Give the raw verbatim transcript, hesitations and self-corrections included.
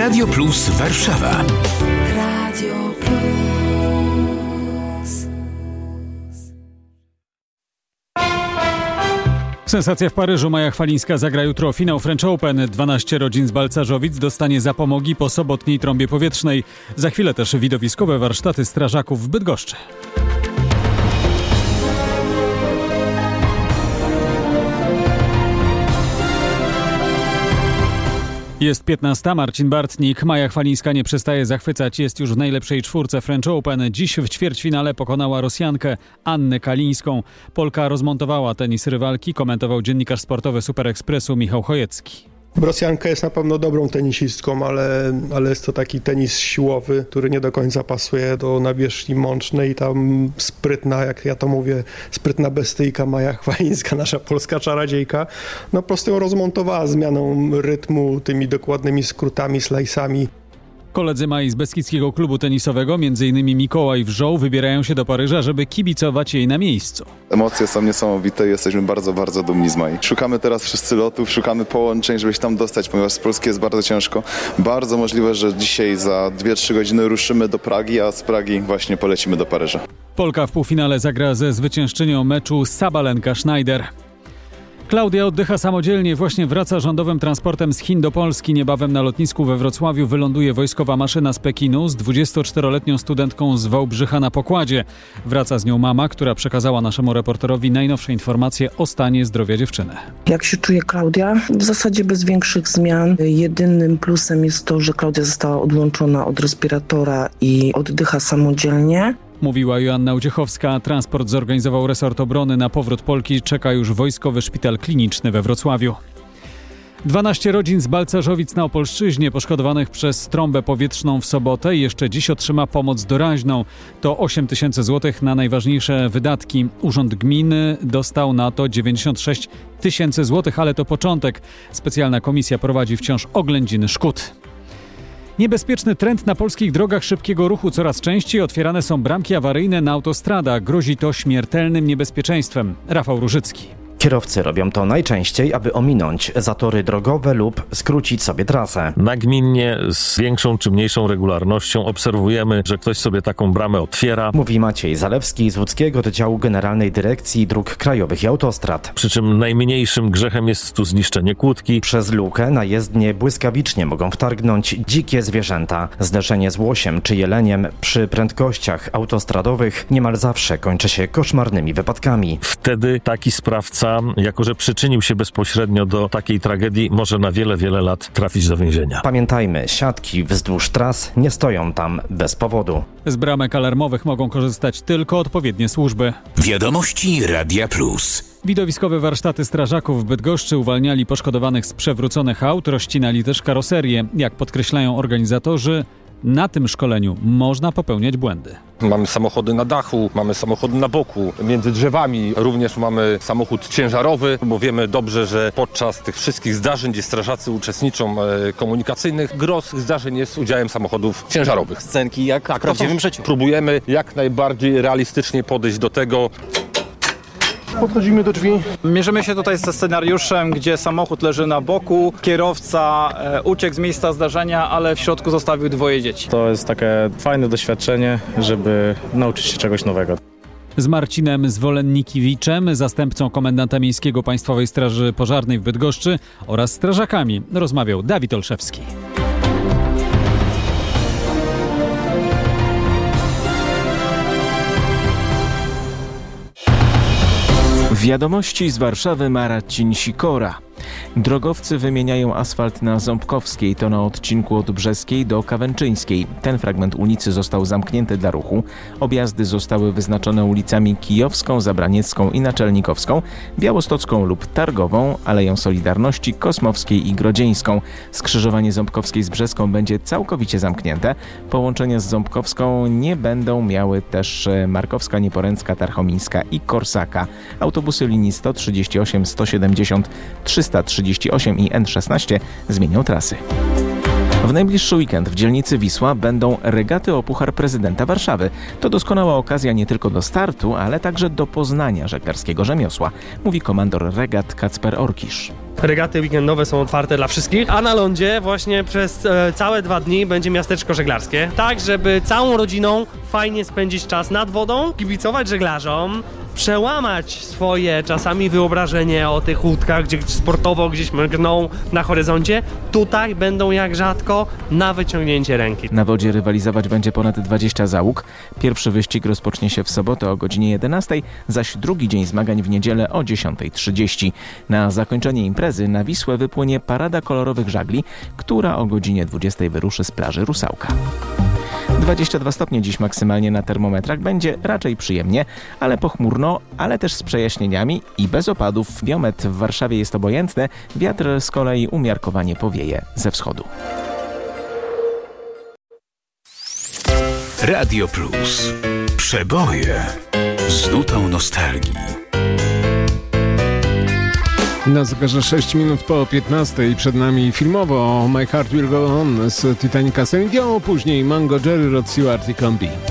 Radio Plus Warszawa. Radio Plus. Sensacja w Paryżu. Maja Chwalińska zagra jutro finał French Open. dwanaście rodzin z Balcarzowic dostanie zapomogi po sobotniej trąbie powietrznej. Za chwilę też widowiskowe warsztaty strażaków w Bydgoszczy. Jest piętnasta. Marcin Bartnik. Maja Chwalińska nie przestaje zachwycać. Jest już w najlepszej czwórce French Open. Dziś w ćwierćfinale pokonała Rosjankę Annę Kalińską. Polka rozmontowała tenis rywalki, komentował dziennikarz sportowy Super Expressu Michał Chojecki. Rosjanka jest na pewno dobrą tenisistką, ale, ale jest to taki tenis siłowy, który nie do końca pasuje do nawierzchni mącznej. Tam sprytna, jak ja to mówię, sprytna bestyjka Maja Chwalińska, nasza polska czarodziejka, no po prostu ją rozmontowała zmianą rytmu, tymi dokładnymi skrótami, slajsami. Koledzy Mai z Beskidzkiego Klubu Tenisowego, m.in. Mikołaj Wrzoł, wybierają się do Paryża, żeby kibicować jej na miejscu. Emocje są niesamowite i jesteśmy bardzo, bardzo dumni z Mai. Szukamy teraz wszyscy lotów, szukamy połączeń, żeby się tam dostać, ponieważ z Polski jest bardzo ciężko. Bardzo możliwe, że dzisiaj za dwie trzy godziny ruszymy do Pragi, a z Pragi właśnie polecimy do Paryża. Polka w półfinale zagra ze zwyciężczynią meczu Sabalenka-Schneider. Klaudia oddycha samodzielnie, właśnie wraca rządowym transportem z Chin do Polski. Niebawem na lotnisku we Wrocławiu wyląduje wojskowa maszyna z Pekinu z dwudziestoczteroletnią studentką z Wałbrzycha na pokładzie. Wraca z nią mama, która przekazała naszemu reporterowi najnowsze informacje o stanie zdrowia dziewczyny. Jak się czuje Klaudia? W zasadzie bez większych zmian. Jedynym plusem jest to, że Klaudia została odłączona od respiratora i oddycha samodzielnie. Mówiła Joanna Uciechowska. Transport zorganizował resort obrony. Na powrót Polki czeka już Wojskowy Szpital Kliniczny we Wrocławiu. dwanaście rodzin z Balcarzowic na Opolszczyźnie poszkodowanych przez trąbę powietrzną w sobotę jeszcze dziś otrzyma pomoc doraźną. To osiem tysięcy złotych na najważniejsze wydatki. Urząd Gminy dostał na to dziewięćdziesiąt sześć tysięcy złotych, ale to początek. Specjalna komisja prowadzi wciąż oględziny szkód. Niebezpieczny trend na polskich drogach szybkiego ruchu. Coraz częściej otwierane są bramki awaryjne na autostradach. Grozi to śmiertelnym niebezpieczeństwem. Rafał Różycki. Kierowcy robią to najczęściej, aby ominąć zatory drogowe lub skrócić sobie trasę. Nagminnie z większą czy mniejszą regularnością obserwujemy, że ktoś sobie taką bramę otwiera. Mówi Maciej Zalewski z Łódzkiego Oddziału Generalnej Dyrekcji Dróg Krajowych i Autostrad. Przy czym najmniejszym grzechem jest tu zniszczenie kłódki. Przez lukę na jezdnię błyskawicznie mogą wtargnąć dzikie zwierzęta. Zderzenie z łosiem czy jeleniem przy prędkościach autostradowych niemal zawsze kończy się koszmarnymi wypadkami. Wtedy taki sprawca, jako że przyczynił się bezpośrednio do takiej tragedii, może na wiele, wiele lat trafić do więzienia. Pamiętajmy, siatki wzdłuż tras nie stoją tam bez powodu. Z bramek alarmowych mogą korzystać tylko odpowiednie służby. Wiadomości Radia Plus. Widowiskowe warsztaty strażaków w Bydgoszczy uwalniali poszkodowanych z przewróconych aut, rozcinali też karoserię. Jak podkreślają organizatorzy, na tym szkoleniu można popełniać błędy. Mamy samochody na dachu, mamy samochody na boku, między drzewami. Również mamy samochód ciężarowy, bo wiemy dobrze, że podczas tych wszystkich zdarzeń, gdzie strażacy uczestniczą e, komunikacyjnych, gros zdarzeń jest udziałem samochodów ciężarowych. Scenki jak tak, w prawdziwym życiu. Próbujemy jak najbardziej realistycznie podejść do tego. Podchodzimy do drzwi. Mierzymy się tutaj ze scenariuszem, gdzie samochód leży na boku, kierowca e, uciekł z miejsca zdarzenia, ale w środku zostawił dwoje dzieci. To jest takie fajne doświadczenie, żeby nauczyć się czegoś nowego. Z Marcinem Zwolennikiewicz,em zastępcą komendanta miejskiego Państwowej Straży Pożarnej w Bydgoszczy oraz strażakami rozmawiał Dawid Olszewski. Wiadomości z Warszawy, Marcin Sikora. Drogowcy wymieniają asfalt na Ząbkowskiej, to na odcinku od Brzeskiej do Kawęczyńskiej. Ten fragment ulicy został zamknięty dla ruchu. Objazdy zostały wyznaczone ulicami Kijowską, Zabraniecką i Naczelnikowską, Białostocką lub Targową, Aleją Solidarności, Kosmowskiej i Grodzieńską. Skrzyżowanie Ząbkowskiej z Brzeską będzie całkowicie zamknięte. Połączenia z Ząbkowską nie będą miały też Markowska, Nieporęcka, Tarchomińska i Korsaka. Autobusy linii sto trzydzieści osiem, sto siedemdziesiąt, trzysta trzydzieści osiem i N szesnaście zmienią trasy. W najbliższy weekend w dzielnicy Wisła będą regaty o Puchar Prezydenta Warszawy. To doskonała okazja nie tylko do startu, ale także do poznania żeglarskiego rzemiosła, mówi komandor regat Kacper Orkisz. regaty weekendowe są otwarte dla wszystkich, a na lądzie właśnie przez e, całe dwa dni będzie miasteczko żeglarskie, tak żeby całą rodziną fajnie spędzić czas nad wodą, kibicować żeglarzom, przełamać swoje czasami wyobrażenie o tych łódkach, gdzie sportowo gdzieś mrgną na horyzoncie. Tutaj będą jak rzadko na wyciągnięcie ręki. Na wodzie rywalizować będzie ponad dwadzieścia załóg. Pierwszy wyścig rozpocznie się w sobotę o godzinie jedenastej, zaś drugi dzień zmagań w niedzielę o dziesiąta trzydzieści. Na zakończenie imprezy na Wisłę wypłynie parada kolorowych żagli, która o godzinie dwudziestej wyruszy z plaży Rusałka. dwadzieścia dwa stopnie dziś maksymalnie na termometrach, będzie raczej przyjemnie, ale pochmurno, ale też z przejaśnieniami i bez opadów. Biometr w Warszawie jest obojętny, wiatr z kolei umiarkowanie powieje ze wschodu. Radio Plus. Przeboje z nutą nostalgii. Na zegarze sześć minut po piętnastej, przed nami filmowo My Heart Will Go On z Titanica Celine Dion, później Mango Jerry, Rod Stewart i Combi.